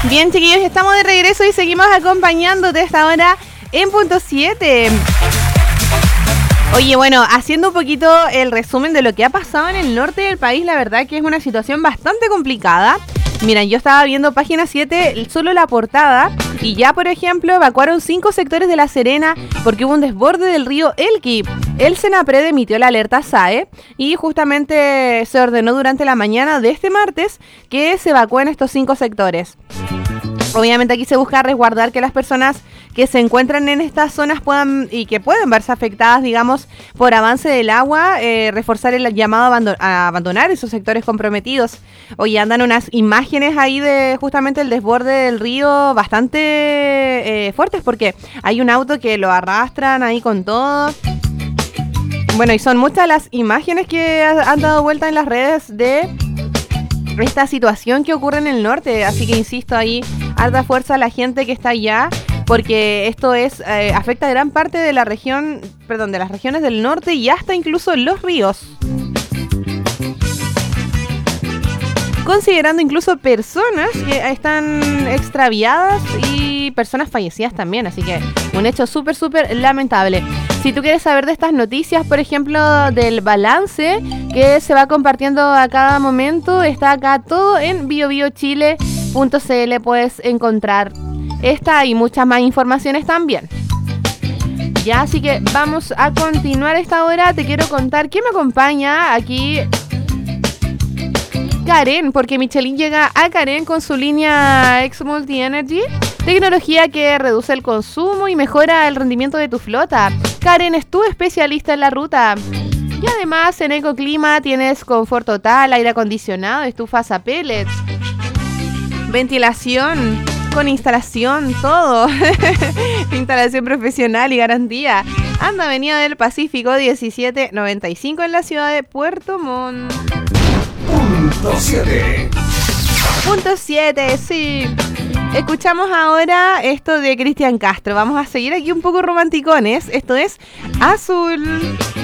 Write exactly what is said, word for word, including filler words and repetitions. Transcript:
Bien, chiquillos, estamos de regreso y seguimos acompañándote esta hora en Punto siete. Oye, bueno, haciendo un poquito el resumen de lo que ha pasado en el norte del país, la verdad que es una situación bastante complicada. Mira, yo estaba viendo Página siete, solo la portada, y ya, por ejemplo, evacuaron cinco sectores de La Serena porque hubo un desborde del río Elqui. El Senapred emitió la alerta S A E y justamente se ordenó durante la mañana de este martes que se evacúen estos cinco sectores. Obviamente aquí se busca resguardar que las personas que se encuentran en estas zonas puedan y que pueden verse afectadas, digamos, por avance del agua, eh, reforzar el llamado a, abandon- a abandonar esos sectores comprometidos. Hoy andan unas imágenes ahí de justamente el desborde del río bastante eh, fuertes porque hay un auto que lo arrastran ahí con todo. Bueno, y son muchas las imágenes que han dado vuelta en las redes de esta situación que ocurre en el norte, así que insisto ahí, harta fuerza a la gente que está allá, porque esto es eh, afecta a gran parte de la región, perdón, de las regiones del norte y hasta incluso los ríos. Considerando incluso personas que están extraviadas y personas fallecidas también, así que un hecho súper, súper lamentable. Si tú quieres saber de estas noticias, por ejemplo, del balance que se va compartiendo a cada momento, está acá todo en bio bio chile punto c l, puedes encontrar esta y muchas más informaciones también. Ya, así que vamos a continuar esta hora. Te quiero contar que me acompaña aquí Karen, porque Michelin llega a Karen con su línea X Multi Energy, tecnología que reduce el consumo y mejora el rendimiento de tu flota. Karen es tu especialista en la ruta. Y además en Ecoclima tienes confort total, aire acondicionado, estufas a pellets, ventilación con instalación, todo. Instalación profesional y garantía. Anda, Avenida del Pacífico diecisiete noventa y cinco en la ciudad de Puerto Montt. Punto siete. Punto siete, sí. Escuchamos ahora esto de Cristian Castro. Vamos a seguir aquí un poco romanticones. Esto es Azul.